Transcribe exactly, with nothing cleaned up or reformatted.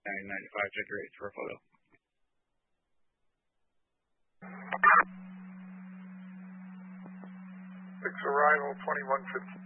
nine ninety-five, check your rates for a photo. Six arrival, twenty-one fifty.